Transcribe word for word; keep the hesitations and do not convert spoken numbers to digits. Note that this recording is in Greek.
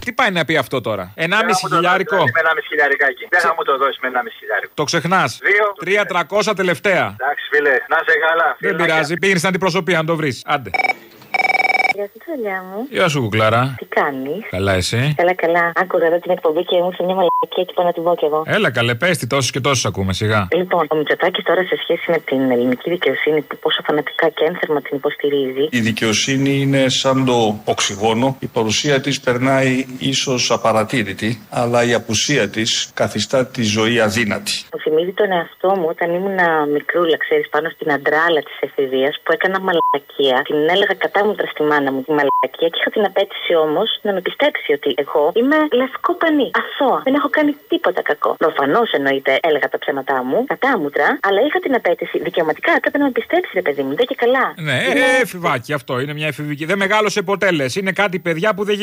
Τι πάει να πει αυτό τώρα? Ενάμιση χιλιάρικο. Με ενάμιση χιλιάρικάκι. Δεν θα μου το δώσει με ενάμιση χιλιάρικο. Το ξεχνάς. Τρία τριακόσια τελευταία. Εντάξει, φίλε, να σε καλά. Δεν πειράζει, πήγαινε στην αντιπροσωπεία να το βρει. Άντε. Γεια σου, Τσολιά μου. Γεια σου, κουκλάρα. Τι κάνεις? Καλά, εσύ? Καλά, καλά. Άκουγα εδώ την εκπομπή και μου ήρθε μια μαλακία και πάω να την πω κι εγώ. Έλα, καλέ, πες τι, τόσους και τόσους ακούμε, σιγά. Λοιπόν, ο Μητσοτάκης τώρα σε σχέση με την ελληνική δικαιοσύνη, που πόσο φανατικά και ένθερμα την υποστηρίζει. Η δικαιοσύνη είναι σαν το οξυγόνο. Η παρουσία της περνάει ίσως απαρατήρητη, αλλά η απουσία της καθιστά τη ζωή αδύνατη. Μου θυμίζει τον εαυτό μου όταν ήμουν μικρούλα, ξέρεις, πάνω στην αντράλα της εφηβείας που έκανα μαλακία. Την έλεγα κατάμουτρα στη μάνα μου τη μαλακία και είχα την απέτηση όμως να με πιστέψει ότι εγώ είμαι λευκό πανί, αθώα. Δεν έχω κάνει τίποτα κακό. Προφανώς εννοείται έλεγα τα ψέματά μου, κατάμουτρα, αλλά είχα την απέτηση δικαιωματικά. Έπρεπε να με πιστέψει, ρε παιδί μου, δεν και καλά. Ναι, ε, εφηβάκι αυτό είναι μια εφηβική. Δεν μεγάλωσε ποτέ λες. Είναι κάτι παιδιά που δεν